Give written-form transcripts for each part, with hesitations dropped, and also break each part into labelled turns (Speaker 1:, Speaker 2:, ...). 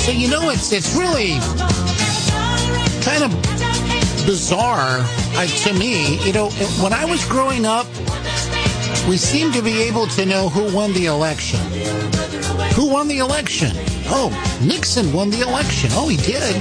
Speaker 1: So, it's really kind of bizarre to me. When I was growing up, we seemed to be able to know who won the election. Who won the election? Oh, Nixon won the election. Oh, he did.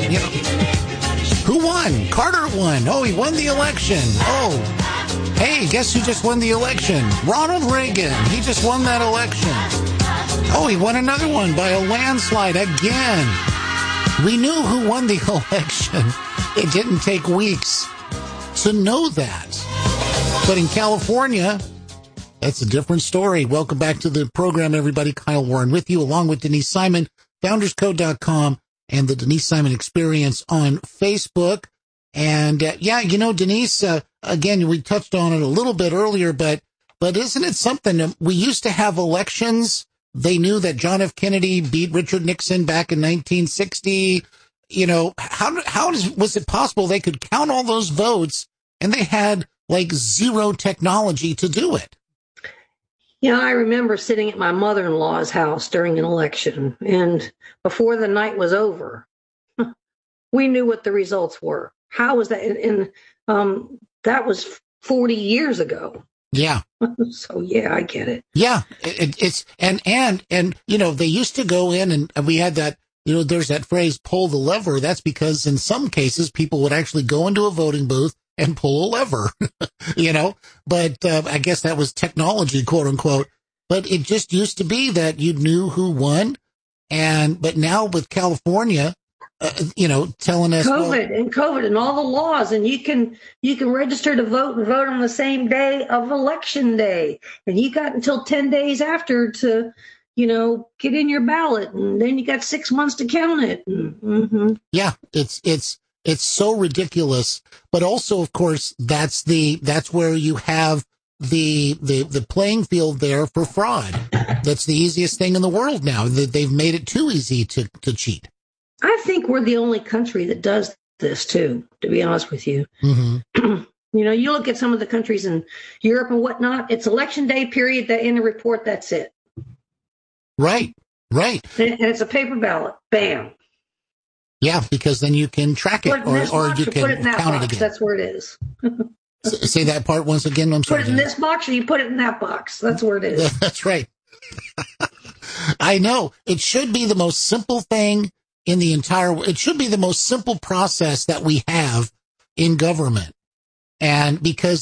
Speaker 1: Who won? Carter won. Oh, he won the election. Oh, hey, guess who just won the election? Ronald Reagan. He just won that election. Oh, he won another one by a landslide again. We knew who won the election. It didn't take weeks to know that. But in California, that's a different story. Welcome back to the program, everybody. Kyle Warren with you, along with Denise Simon, founderscode.com, and the Denise Simon Experience on Facebook. And, Denise, again, we touched on it a little bit earlier, but isn't it something? We used to have elections. They knew that John F. Kennedy beat Richard Nixon back in 1960. How was it possible they could count all those votes and they had like zero technology to do it?
Speaker 2: I remember sitting at my mother-in-law's house during an election, and before the night was over, we knew what the results were. How was that? And that was 40 years ago.
Speaker 1: Yeah.
Speaker 2: So yeah, I get it.
Speaker 1: Yeah, it's and they used to go in and we had that. There's that phrase, pull the lever. That's because in some cases people would actually go into a voting booth and pull a lever, but I guess that was technology, quote unquote. But it just used to be that you knew who won. But now with California, telling us
Speaker 2: COVID and all the laws, and you can register to vote and vote on the same day of election day. And you got until 10 days after to, get in your ballot, and then you got 6 months to count it. Mm-hmm.
Speaker 1: Yeah, it's so ridiculous, but also, of course, that's where you have the playing field there for fraud. That's the easiest thing in the world now. They've made it too easy to cheat.
Speaker 2: I think we're the only country that does this too, to be honest with you. Mm-hmm. You look at some of the countries in Europe and whatnot, it's election day period, that in the report, that's it.
Speaker 1: Right.
Speaker 2: And it's a paper ballot. Bam.
Speaker 1: Yeah, because then you can track it, or you can count it again.
Speaker 2: That's where it is.
Speaker 1: Say that part once again. I'm sorry.
Speaker 2: Put it in this box, or you put it in that box. That's where it is.
Speaker 1: That's right. I know. It should be the most simple thing in the entire. It should be the most simple process that we have in government, and because